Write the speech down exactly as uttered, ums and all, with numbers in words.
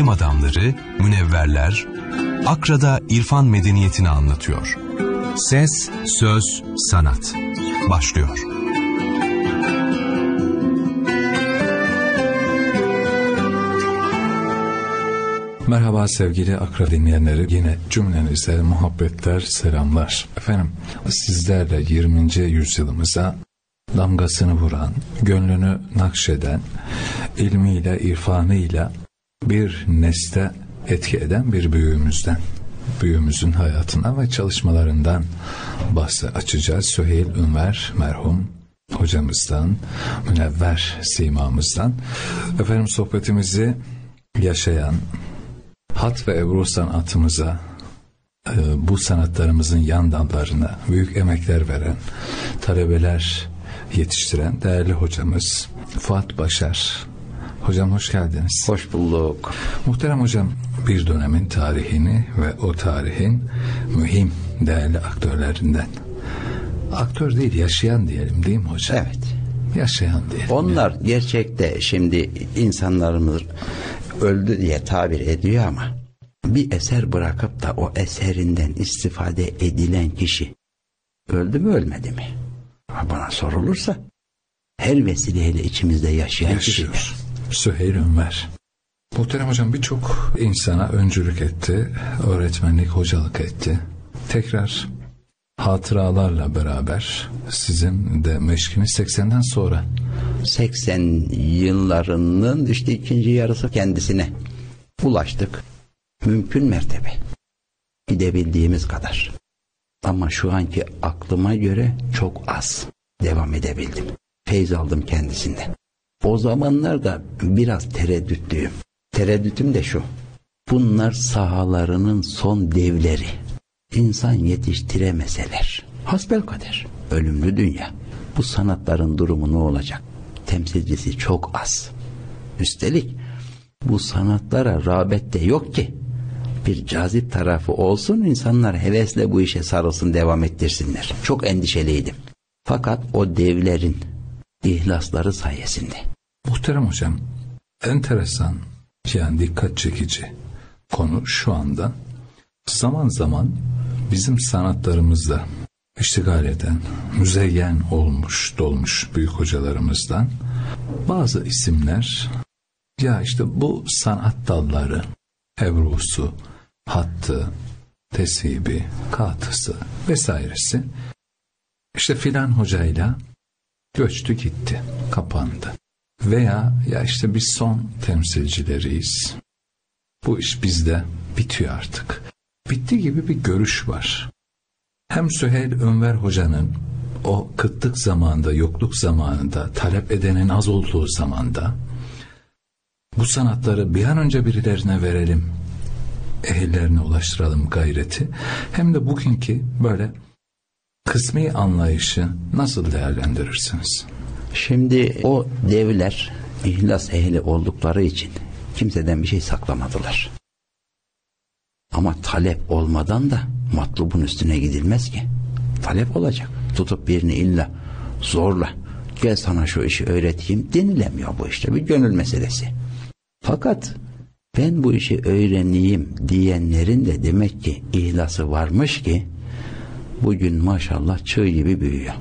bilim adamları, münevverler, Akra'da İrfan medeniyetini anlatıyor. Ses, söz, sanat başlıyor. Merhaba sevgili Akra dinleyenleri, yine cümlenize muhabbetler, selamlar. Efendim, sizlerle yirminci yüzyılımıza damgasını vuran, gönlünü nakşeden, ilmiyle, irfanıyla bir nesle etki eden bir büyüğümüzden, büyüğümüzün hayatına ve çalışmalarından bahsi açacağız. Süheyl Ünver merhum hocamızdan, münevver simamızdan. Efendim, sohbetimizi yaşayan, hat ve ebru sanatımıza, bu sanatlarımızın yan dallarına büyük emekler veren, talebeler yetiştiren değerli hocamız Fuat Başar. Hocam hoş geldiniz. Hoş bulduk. Muhterem hocam, bir dönemin tarihini ve o tarihin mühim değerli aktörlerinden. Aktör değil, yaşayan diyelim, değil mi hocam? Evet. Yaşayan diyelim. Onlar yani. Gerçekte şimdi insanlarımız öldü diye tabir ediyor ama bir eser bırakıp da o eserinden istifade edilen kişi öldü mü ölmedi mi? Bana sorulursa her vesileyle içimizde yaşayan Yaşıyor. kişiler. Süheyl Ünver. Muhterem hocam birçok insana öncülük etti, öğretmenlik, hocalık etti. Tekrar hatıralarla beraber sizin de meşkiniz seksenden sonra. seksen yıllarının işte ikinci yarısı kendisine ulaştık. Mümkün mertebe. Gidebildiğimiz kadar. Ama şu anki aklıma göre çok az devam edebildim. Feyz aldım kendisinden. O zamanlarda biraz tereddütlüyüm. Tereddütüm de şu. Bunlar sahalarının son devleri. İnsan yetiştiremeseler. Hasbelkader. Ölümlü dünya. Bu sanatların durumu ne olacak? Temsilcisi çok az. Üstelik bu sanatlara rağbet de yok ki. Bir cazip tarafı olsun, insanlar hevesle bu işe sarılsın, devam ettirsinler. Çok endişeliydim. Fakat o devlerin ihlasları sayesinde. Muhterem hocam, enteresan, yani dikkat çekici konu şu anda zaman zaman bizim sanatlarımızla iştigal eden, müzeyyen olmuş, dolmuş büyük hocalarımızdan bazı isimler, ya işte bu sanat dalları, ebrusu, hattı, tesibi, katısı vesairesi işte filan hocayla göçtü gitti, kapandı. Veya ya işte biz son temsilcileriyiz, bu iş bizde bitiyor artık. Bitti gibi bir görüş var. Hem Süheyl Ünver hocanın o kıtlık zamanında, yokluk zamanında, talep edenin az olduğu zamanda bu sanatları bir an önce birilerine verelim, ehillerine ulaştıralım gayreti, hem de bugünkü böyle kısmi anlayışı nasıl değerlendirirsiniz? Şimdi o devler ihlas ehli oldukları için kimseden bir şey saklamadılar. Ama talep olmadan da matlubun üstüne gidilmez ki. Talep olacak. Tutup birini illa zorla gel sana şu işi öğreteyim denilemiyor bu işte. Bir gönül meselesi. Fakat ben bu işi öğreneyim diyenlerin de demek ki ihlası varmış ki bugün maşallah çığ gibi büyüyor.